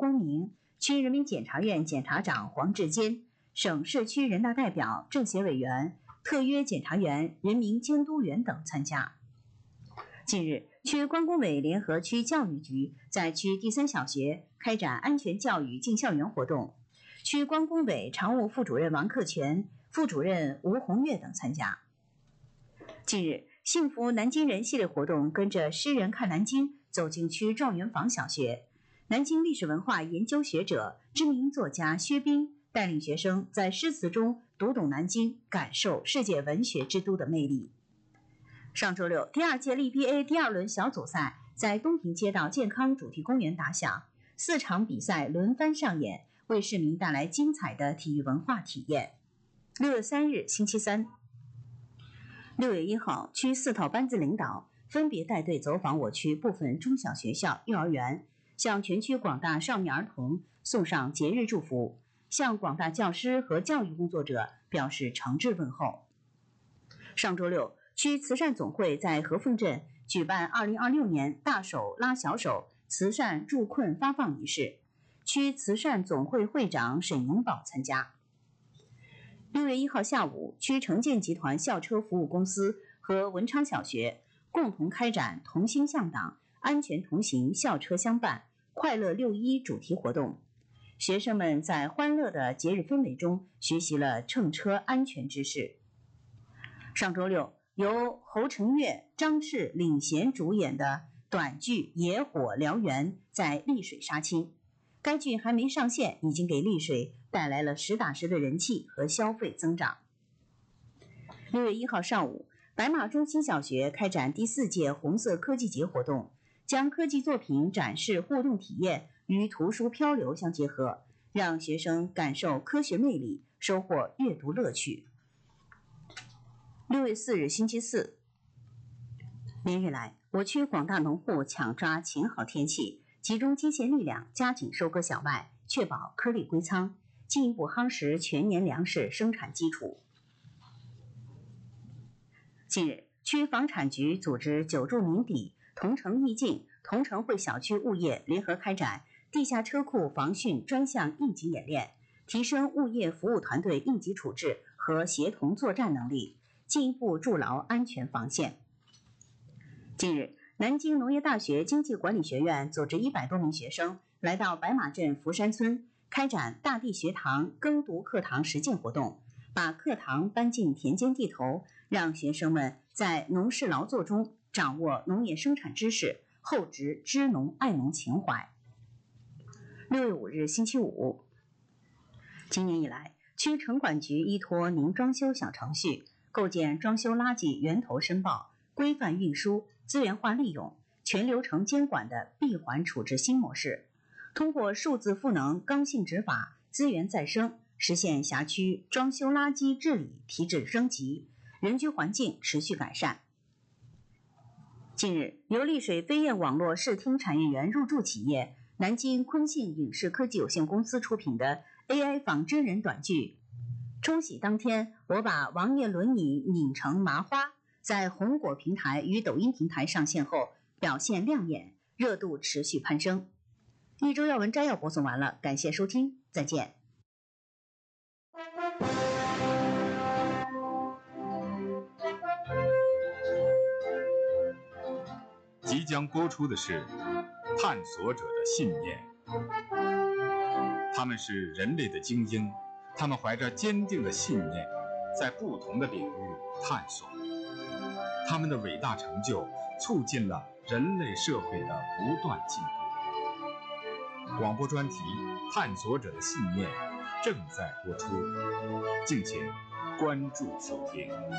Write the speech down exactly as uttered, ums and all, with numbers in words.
公明，区人民检察院检察长黄志坚，省市区人大代表、政协委员、特约检察员、人民监督员等参加。近日，区关工委联合区教育局在区第三小学开展安全教育进校园活动，区关工委常务副主任王克全、副主任吴红月等参加。近日，幸福南京人系列活动跟着诗人看南京走进区状元坊小学，南京历史文化研究学者、知名作家薛冰带领学生在诗词中读懂南京，感受世界文学之都的魅力。上周六，第二届力 B A 第二轮小组赛在东平街道健康主题公园打响，四场比赛轮番上演，为市民带来精彩的体育文化体验。六月三日，星期三。六月一号，区四套班子领导分别带队走访我区部分中小学校、幼儿园，向全区广大少年儿童送上节日祝福，向广大教师和教育工作者表示诚挚问候。上周六，区慈善总会在和凤镇举办二零二六年大手拉小手慈善助困发放仪式，区慈善总会会长沈永宝参加。六月一号下午，区城建集团校车服务公司和文昌小学共同开展同心向党、安全同行、校车相伴、快乐六一主题活动。学生们在欢乐的节日氛围中学习了乘车安全知识。上周六，由侯成月、张炽领衔主演的短剧《野火燎原》在丽水杀青。该剧还没上线，已经给丽水带来了实打实的人气和消费增长。六月一号上午，白马中心小学开展第四届红色科技节活动，将科技作品展示互动体验与图书漂流相结合，让学生感受科学魅力，收获阅读乐趣。六月四日，星期四。连日来，我区广大农户抢抓晴好天气，集中机械力量加紧收割小麦，确保颗粒归仓，进一步夯实全年粮食生产基础。近日，区房产局组织九住民邸、同城义境、同城会小区物业联合开展地下车库防汛专项应急演练，提升物业服务团队应急处置和协同作战能力，进一步筑牢安全防线。近日，南京农业大学经济管理学院组织一百多名学生来到白马镇福山村，开展大地学堂耕读课堂实践活动，把课堂搬进田间地头，让学生们在农事劳作中掌握农业生产知识，厚植知农爱农情怀。六月五日，星期五。今年以来，区城管局依托零装修小程序，构建装修垃圾源头申报、规范运输、资源化利用、全流程监管的闭环处置新模式，通过数字赋能、刚性执法、资源再生，实现辖区装修垃圾治理提质升级，人居环境持续改善。近日，由丽水飞燕网络视听产业园入驻企业南京坤信影视科技有限公司出品的 A I 仿真人短剧《冲洗当天，我把王爷轮椅拧成麻花》在红果平台与抖音平台上线后，表现亮眼，热度持续攀升。一周要闻摘要播送完了，感谢收听，再见。 即将播出的是《探索者的信念》，他们是人类的精英，他们怀着坚定的信念，在不同的领域探索。他们的伟大成就促进了人类社会的不断进步。广播专题《探索者的信念》正在播出，敬请关注收听。